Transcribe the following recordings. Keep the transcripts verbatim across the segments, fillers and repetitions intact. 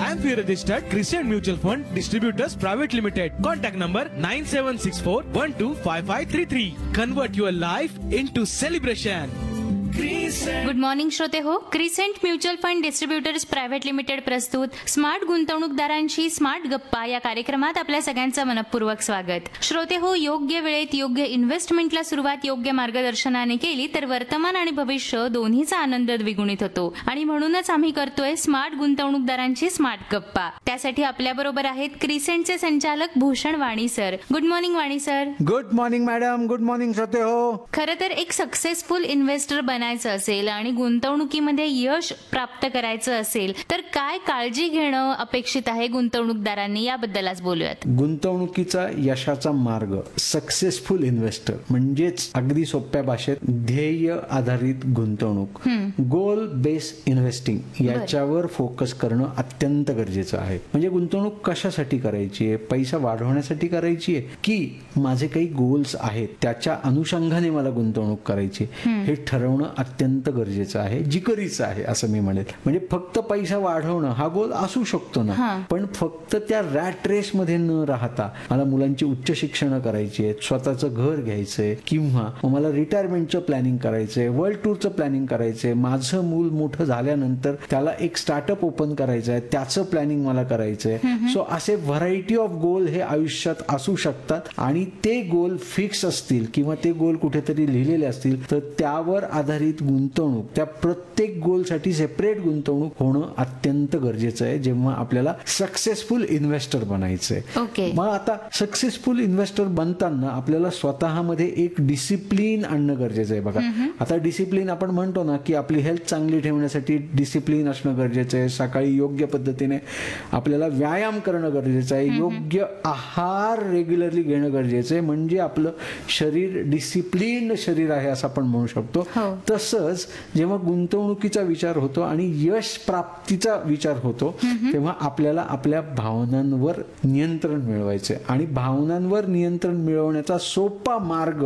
I am fee registered Crescent Mutual Fund Distributors Private Limited. Contact number nine seven six four one two five five three three. Convert your life into celebration. Good morning श्रोते हो. Crescent mutual fund distributors private limited प्रस्तुत smart गुंतवणूकदारांशी smart गप्पा या कार्यक्रमात आपल्या सगळ्यांचं मनपूर्वक स्वागत. श्रोते हो, योग्य वेळेत योग्य इन्व्हेस्टमेंटला सुरुवात योग्य मार्गदर्शनाने केली तर वर्तमान आणि भविष्य दोन्हीचा आनंद द्विगुणित होतो आणि म्हणूनच आम्ही करतोय स्मार्ट गुंतवणूकदारांची स्मार्ट गप्पा. त्यासाठी आपल्या बरोबर आहेत क्रिसेंटचे संचालक भूषण वाणी सर. गुड मॉर्निंग वाणी sir. Good morning madam. Good morning श्रोते हो. खरं तर एक सक्सेसफुल इन्व्हेस्टर बनायचं असेल आणि गुंतवणुकीमध्ये यश प्राप्त करायचं असेल तर काय काळजी घेणं अपेक्षित आहे गुंतवणूकदारांनी, याबद्दल आज बोलूयात. गुंतवणुकीचा यशाचा मार्ग, सक्सेसफुल इन्व्हेस्टर म्हणजेच अगदी सोप्या भाषेत ध्येय आधारित गुंतवणूक, गोल बेस्ड इन्व्हेस्टिंग याच्यावर फोकस करणं अत्यंत गरजेचं आहे. म्हणजे गुंतवणूक कशासाठी करायची आहे? पैसा वाढवण्यासाठी करायची आहे की माझे काही गोल्स आहेत त्याच्या अनुषंगाने मला गुंतवणूक करायची, हे ठरवणं अत्यंत गरजेचं आहे, जिकरीचं आहे असं मी म्हणेल. म्हणजे फक्त पैसा वाढवणं हा गोल असू शकतो ना, पण फक्त त्या रॅट रेस मध्ये न राहता मला मुलांची उच्च शिक्षण करायची आहेत, स्वतःचं घर घ्यायचंय किंवा मला रिटायरमेंटचं प्लॅनिंग करायचंय, वर्ल्ड टूरचं प्लॅनिंग करायचंय, माझं मूल मोठं झाल्यानंतर त्याला एक स्टार्टअप ओपन करायचं आहे त्याचं प्लॅनिंग मला करायचंय. सो असे व्हरायटी ऑफ गोल हे आयुष्यात असू शकतात आणि ते गोल फिक्स असतील किंवा ते गोल कुठेतरी लिहिलेले असतील तर त्यावर आधारित गुंतवणूक, त्या प्रत्येक गोलसाठी सेपरेट गुंतवणूक होणं अत्यंत गरजेचं आहे जेव्हा आपल्याला सक्सेसफुल इन्व्हेस्टर बनायचंय. ओके. मग आता सक्सेसफुल इन्व्हेस्टर बनताना आपल्याला स्वतःमध्ये एक डिसिप्लिन आणणं गरजेचं आहे. बघा, आता डिसिप्लिन आपण म्हणतो ना की आपली हेल्थ चांगली ठेवण्यासाठी डिसिप्लिन असणं गरजेचं आहे. सकाळी योग्य पद्धतीने आपल्याला व्यायाम करणं गरजेचं आहे, योग्य आहार रेग्युलरली घेणं गरजेचं आहे, म्हणजे आपलं शरीर डिसिप्लिन शरीर आहे असं आपण म्हणू शकतो. तसंच जेव्हा गुंतवणुकीचा विचार होतो आणि यश प्राप्तीचा विचार होतो तेव्हा आपल्याला आपल्या भावनांवर नियंत्रण मिळवायचे आणि भावनांवर नियंत्रण मिळवण्याचा सोपा मार्ग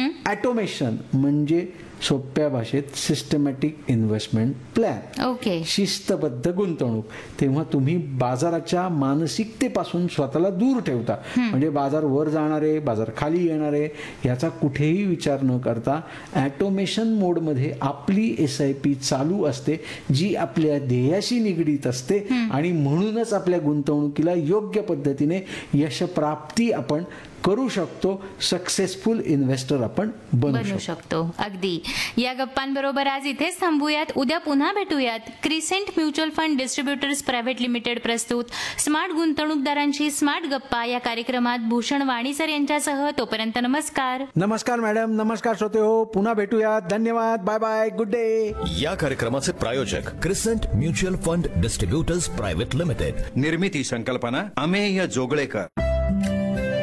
ऑटोमेशन म्हणजे सोप्या भाषेत सिस्टमॅटिक इन्व्हेस्टमेंट प्लॅन. ओके. शिस्तबद्ध गुंतवणूक. तेव्हा तुम्ही बाजाराच्या मानसिकतेपासून स्वतःला दूर ठेवता. म्हणजे बाजार वर जाणार आहे, बाजार खाली येणार आहे याचा कुठेही विचार न करता ऑटोमेशन मोडमध्ये आपली एस आय पी चालू असते जी आपल्या ध्येयाशी निगडीत असते आणि म्हणूनच आपल्या गुंतवणुकीला योग्य पद्धतीने यशप्राप्ती आपण करू शकतो. सक्सेसफुल इन्व्हेस्टर आपण बनू शकतो. अगदी. या गप्पांबरोबर आज इथेच थांबूयात. उद्या पुन्हा भेटूयात. Crescent mutual fund distributors private limited प्रस्तुत स्मार्ट गुंतवणूकदारांची स्मार्ट गप्पा या कार्यक्रमात भूषण वाणी सर यांच्यासह. तोपर्यंत नमस्कार. नमस्कार मॅडम. नमस्कार श्रोते हो. पुन्हा भेटूयात. धन्यवाद. Bye bye. Good day. या कार्यक्रमाचे प्रायोजक crescent mutual fund distributors private limited. निर्मिती संकल्पना अमेय जोगळेकर.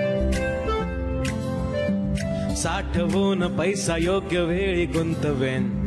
साठवून पैसा योग्य वेळी गुंतवेन,